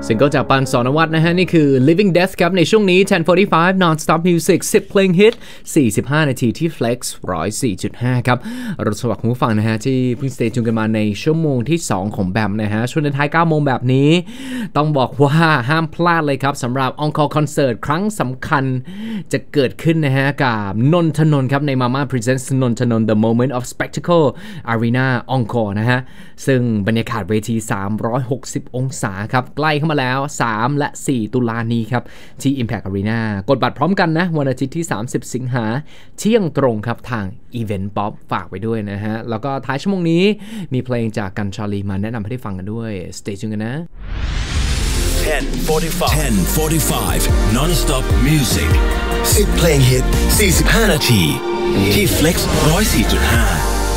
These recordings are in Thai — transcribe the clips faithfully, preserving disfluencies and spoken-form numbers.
ซิงเกิลจากปันสรณวัฒน์นะฮะนี่คือ Living Death ครับในช่วงนี้ ten forty-five Non-Stop Music สิบเพลงฮิตสี่สิบห้านาทีที่ Flex หนึ่งศูนย์สี่จุดห้า ครับเราสวัสดีคุณผู้ฟังนะฮะที่เพิ่งสเตย์จูนกันมาในชั่วโมงที่สองของแบมนะฮะช่วงท้ายเก้าโมงแบบนี้ต้องบอกว่าห้ามพลาดเลยครับสำหรับ Encore Concert ครั้งสำคัญจะเกิดขึ้นนะฮะกับนนทนนท์ครับใน Mama Presents นนทนนท์ The Moment of Spectacle Arena Encore นะฮะซึ่งบรรยากาศเวทีสามร้อยหกสิบองศาครับใกล้เข้ามาแล้วสามและสี่ตุลานี้ครับที่ Impact Arena กดบัตรพร้อมกันนะวันอาทิตย์ที่สามสิบสิงหาเที่ยงตรงครับทาง Event Pop ฝากไปด้วยนะฮะแล้วก็ท้ายชั่วโมงนี้มีเพลงจากกันชาลีมาแนะนำให้ได้ฟังกันด้วย Stay tuned กันนะ ten forty-five ten forty-five Non-Stop Music สิบเพลงฮิตสี่สิบห้านาทีที่ Flex หนึ่งศูนย์สี่จุดห้า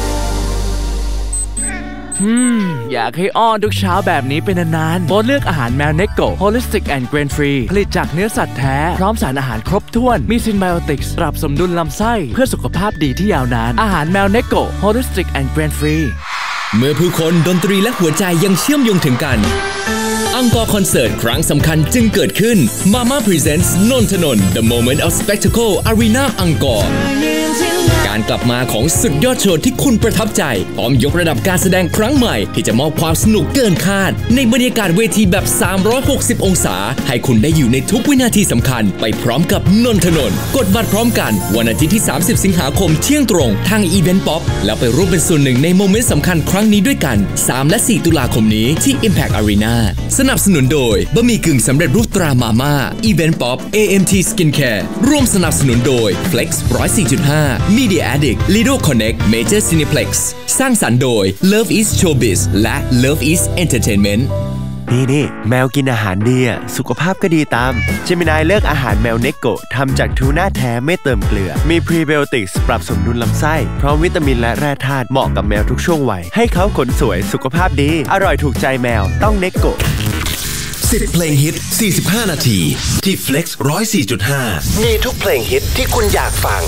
อืมอยากให้อ้อนทุกเช้าแบบนี้เป็นนานๆโปรดเลือกอาหารแมวเนโก Holistic and Grain Free ผลิตจากเนื้อสัตว์แท้พร้อมสารอาหารครบถ้วนมีซินไบโอติกส์ปรับสมดุลลำไส้เพื่อสุขภาพดีที่ยาวนานอาหารแมวเนโก Holistic and Grain Free เมื่อผู้คนดนตรีและหัวใจยังเชื่อมโยงถึงกันอังกอร์คอนเสิร์ตครั้งสำคัญจึงเกิดขึ้น Mama Presents นนทนนท์ The Moment of Spectacle Arena Encore การกลับมาของสุดยอดโชว์ที่คุณประทับใจพร้อมยกระดับการแสดงครั้งใหม่ที่จะมอบความสนุกเกินคาดในบรรยากาศเวทีแบบสามร้อยหกสิบองศาให้คุณได้อยู่ในทุกวินาทีสำคัญไปพร้อมกับนนทนนท์กดบัตรพร้อมกันวันอาทิตย์ที่สามสิบสิงหาคมเที่ยงตรงทาง Event Pop แล้วไปร่วมเป็นส่วนหนึ่งในโมเมนต์สำคัญครั้งนี้ด้วยกันสามและสี่ตุลาคมนี้ที่ Impact Arena สนับสนุนโดยบะหมี่กึ่งสำเร็จรูปตรามาม่า Event Pop เอ เอ็ม ที Skincare ร่วมสนับสนุนโดย Flex หนึ่งศูนย์สี่จุดห้า Media Addict Lido Connect Major Cineplex สร้างสรรค์โดย Love is Showbiz และ Love is Entertainment นี่นี่แมวกินอาหารดีอ่ะสุขภาพก็ดีตามเจมินายเลือกอาหารแมวเนโกะทำจากทูน่าแท้ไม่เติมเกลือมีพรีไบโอติกส์ปรับสมดุลลำไส้พร้อมวิตามินและแร่ธาตุเหมาะกับแมวทุกช่วงวัยให้เขาขนสวยสุขภาพดีอร่อยถูกใจแมวต้องเนโกะสิบเพลงฮิตสี่สิบห้านาทีที่ Flex หนึ่งศูนย์สี่จุดห้ามีทุกเพลงฮิตที่คุณอยากฟัง